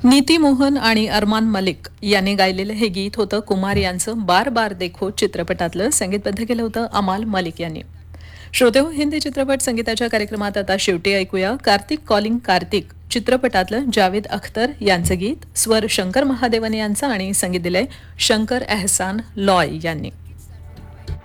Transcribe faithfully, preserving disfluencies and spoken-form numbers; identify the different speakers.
Speaker 1: नीती मोहन आणि अरमान मलिक यांनी गायलेलं हे गीत होतं कुमार यांचं बार बार देखो चित्रपटातलं. संगीतबद्ध केलं होतं अमाल मलिक यांनी. श्रोतेहो, हिंदी चित्रपट संगीताच्या कार्यक्रमात आता शेवटी ऐकूया कार्तिक कॉलिंग कार्तिक चित्रपटातलं जावेद अख्तर यांचं गीत. स्वर शंकर महादेवन यांचा आणि संगीत दिलंय शंकर एहसान लॉय यांनी.